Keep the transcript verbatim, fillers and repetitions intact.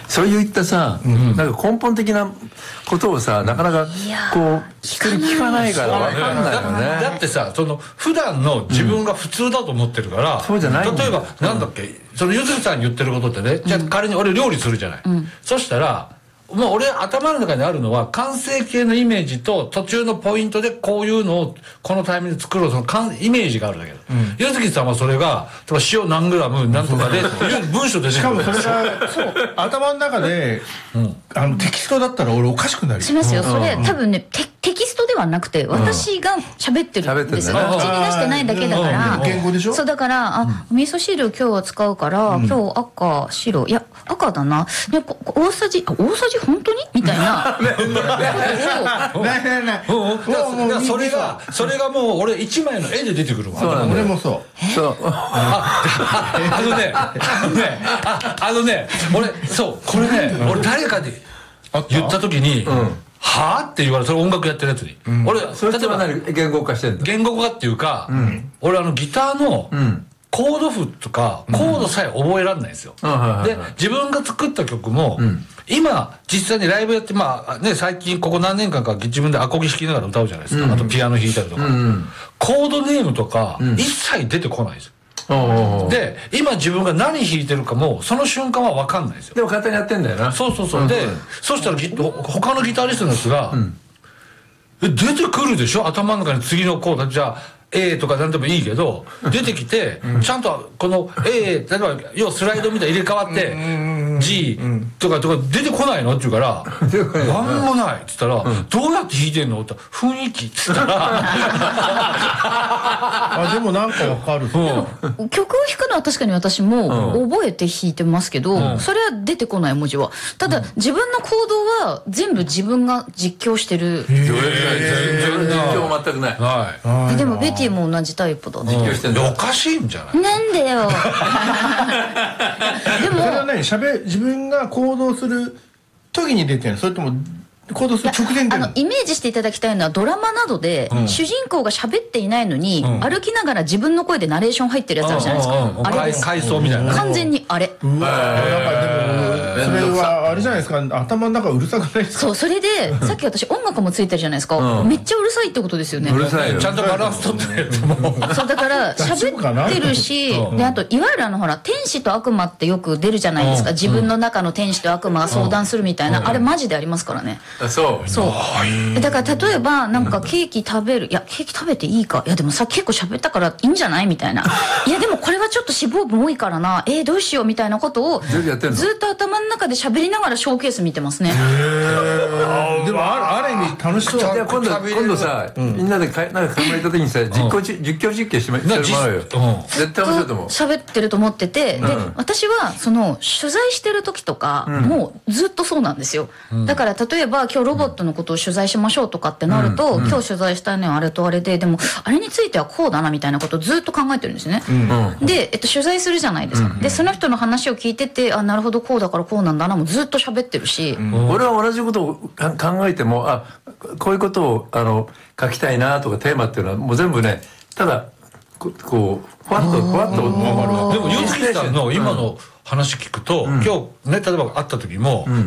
そういったさ、うん、なんか根本的なことをさ、なかなかこう人に聞かないから分かんないよね。 だってさ、その普段の自分が普通だと思ってるから、うん、 そうじゃない。 例えばなんだっけ、うん、そのゆずきさんに言ってることってね、じゃあ仮に俺料理するじゃない、うん、そしたらもう俺頭の中にあるのは完成形のイメージと途中のポイントでこういうのをこのタイミングで作ろう、そのイメージがあるんだけど、うん、ゆずきさんはそれが例えば塩何グラム何とかでっていう文章でしかもそれがそう頭の中で、うん、あのテキストだったら俺おかしくなるしますよ。それ、うん、多分ねテテキストではなくて私が喋ってるんですよ、うん、口に出してないだけだから、 言語でしょ。 そうだからあ、うん、味噌汁今日は使うから、うん、今日赤白いや赤だな、ね、大さじ大さじ本当にみたいなそれがそれがもう俺一枚の絵で出てくるわ。 俺もそうそうあのねあのねああのね俺そうこれね俺誰かで言った時にはぁって言われて、それ音楽やってるやつに俺例えば何言語化してんの。 言語化っていうか俺あのギターのコード譜とかコードさえ覚えられないんですよ。で自分が作った曲も今実際にライブやってまあね最近ここ何年間か自分でアコギ弾きながら歌うじゃないですか。あとピアノ弾いたりとかコードネームとか一切出てこないですよ。で今自分が何弾いてるかもその瞬間は分かんないですよ。 でも簡単にやってんだよな。 そうそうそう。でそしたら他のギタリストのやつが出てくるでしょ頭の中に次のコード。じゃあA とか何でもいいけど出てきてちゃんとこの A 例えば要はスライドみたいに入れ替わって G とかとか出てこないのって言うから何もないっつったらどうやって弾いてんのって雰囲気っつったらあでもなんかわかる。 曲を弾くのは確かに私も覚えて弾いてますけどそれは出てこない文字は。ただ自分の行動は全部自分が実況してる。 全然実況全くない。 でもベティも同じタイプだね。 実況してんだ。 おかしいんじゃない。 なんでよ。 でもそれは何しゃべ自分が行動する時に出てるの、それとも行動する直前で。 あのイメージしていただきたいのはドラマなどで、うん、主人公が喋っていないのに、うん、歩きながら自分の声でナレーション入ってるやつあるじゃないですか。 うんうんうん、あれです。回想みたいな。 完全にあれ。 うわー、なんかでもそれはあれじゃないですか。頭の中うるさくないですか。 そうそれでさっき私音楽もついてるじゃないですか。うん、めっちゃうるさいってことですよね。 うるさいよ。 ちゃんとバランス取ってると思う。 そうだから喋ってるし、であといわゆるあのほら天使と悪魔ってよく出るじゃないですか。自分の中の天使と悪魔が相談するみたいな、あれマジでありますからね。 そう。 そう。だから例えばなんかケーキ食べる、いやケーキ食べていいか、いやでもさ結構喋ったからいいんじゃないみたいな、いやでもこれはちょっと脂肪分多いからな、えー、どうしようみたいなことをずっと頭の中で喋りながらショーケース見てますね。 でもある意味楽しそう。 今度今度さみんなでかなんか考えた時にさ実況実況実況してもらうよ。絶対面白いと思う。 喋ってると思ってて、で私はその取材してる時とかもうずっとそうなんですよ。だから例えば今日ロボットのことを取材しましょうとかってなると、うん、今日取材したいのはあれとあれで、でもあれについてはこうだなみたいなことをずっと考えてるんですね。うん、で、えっと、取材するじゃないですか。うん、でその人の話を聞いてて、あなるほどこうだからこうなんだなもうずっと喋ってるし、 うん、俺は同じことを考えてもあこういうことをあの書きたいなとかテーマっていうのはもう全部ねただここうふわっとふわっとでもゆずきさんの今の話聞くと、うん、今日ね例えば会った時も、うん